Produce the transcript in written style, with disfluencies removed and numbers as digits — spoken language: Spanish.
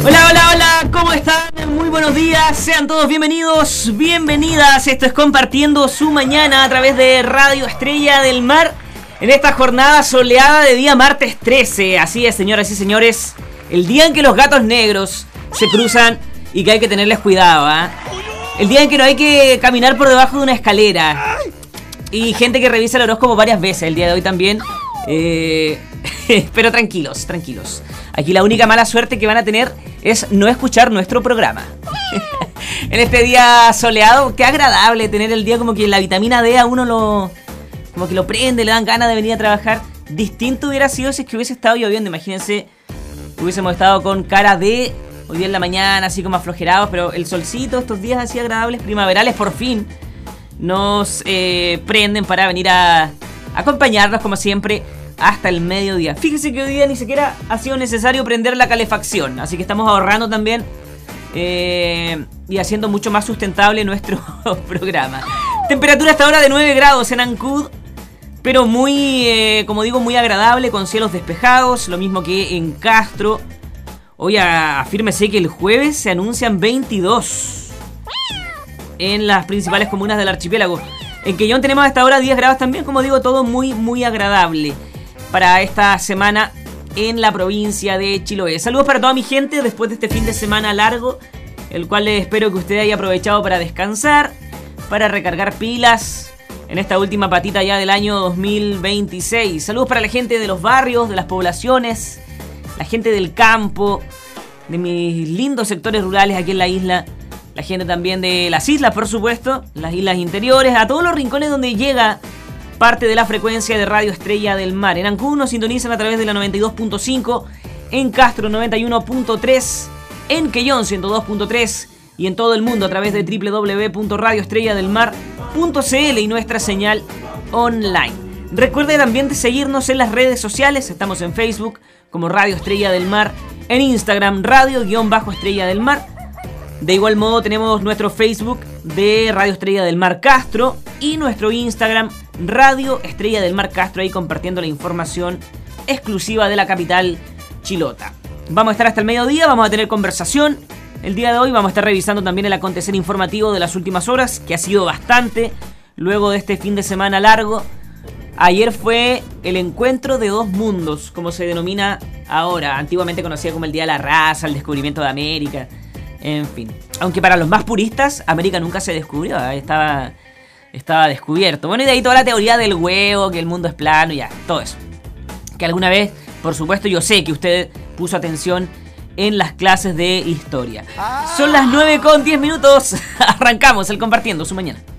Hola, hola, hola, ¿cómo están? Muy buenos días, sean todos bienvenidos, bienvenidas. Esto es Compartiendo su Mañana a través de Radio Estrella del Mar en esta jornada soleada de día martes 13. Así es, señoras y señores, el día en que los gatos negros se cruzan y que hay que tenerles cuidado, ¿eh? El día en que no hay que caminar por debajo de una escalera. Y gente que revisa el horóscopo varias veces el día de hoy también. Pero tranquilos, tranquilos. Aquí la única mala suerte que van a tener es no escuchar nuestro programa. En este día soleado, qué agradable tener el día, como que la vitamina D a uno como que lo prende, le dan ganas de venir a trabajar. Distinto hubiera sido si es que hubiese estado lloviendo. Imagínense, hubiésemos estado con cara de hoy día en la mañana, así como aflojerados, pero el solcito, estos días así agradables, primaverales, por fin nos prenden para venir a acompañarnos como siempre hasta el mediodía. Fíjese que hoy día ni siquiera ha sido necesario prender la calefacción, así que estamos ahorrando también y haciendo mucho más sustentable nuestro programa. Temperatura hasta ahora de 9 grados en Ancud, pero muy, como digo, muy agradable, con cielos despejados, lo mismo que en Castro. Hoy afírmese que el jueves se anuncian 22 en las principales comunas del archipiélago. En Quellón tenemos hasta ahora 10 grados también, como digo, todo muy, muy agradable para esta semana en la provincia de Chiloé. Saludos para toda mi gente después de este fin de semana largo, el cual espero que usted haya aprovechado para descansar, para recargar pilas en esta última patita ya del año 2026. Saludos para la gente de los barrios, de las poblaciones, la gente del campo, de mis lindos sectores rurales aquí en la isla, la gente también de las islas, por supuesto, las islas interiores, a todos los rincones donde llega parte de la frecuencia de Radio Estrella del Mar. En Ancud nos sintonizan a través de la 92.5, en Castro 91.3, en Quellón 102.3 y en todo el mundo a través de www.radioestrelladelmar.cl y nuestra señal online. Recuerde también de seguirnos en las redes sociales. Estamos en Facebook como Radio Estrella del Mar, en Instagram Radio-Estrella del Mar. De igual modo tenemos nuestro Facebook de Radio Estrella del Mar Castro y nuestro Instagram Radio Estrella del Mar Castro, ahí compartiendo la información exclusiva de la capital chilota. Vamos a estar hasta el mediodía, vamos a tener conversación. El día de hoy vamos a estar revisando también el acontecer informativo de las últimas horas, que ha sido bastante luego de este fin de semana largo. Ayer fue el encuentro de dos mundos, como se denomina ahora, antiguamente conocida como el Día de la Raza, el descubrimiento de América. En fin, aunque para los más puristas, América nunca se descubrió, estaba descubierto. Bueno, y de ahí toda la teoría del huevo, que el mundo es plano y ya, todo eso. Que alguna vez, por supuesto, yo sé que usted puso atención en las clases de historia. Son las 9:10. Arrancamos el Compartiendo su Mañana.